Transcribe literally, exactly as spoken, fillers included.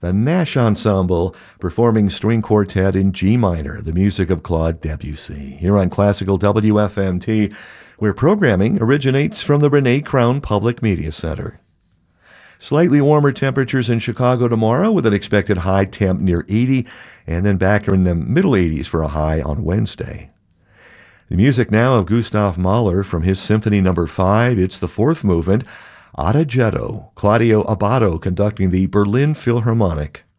the Nash Ensemble performing String Quartet in G minor, the music of Claude Debussy. Here on Classical W F M T, where programming originates from the Renee Crown Public Media Center. Slightly warmer temperatures in Chicago tomorrow with an expected high temp near eighty, and then back in the middle eighties for a high on Wednesday. The music now of Gustav Mahler from his Symphony Number five. It's the fourth movement, Adagietto, Claudio Abbado conducting the Berlin Philharmonic.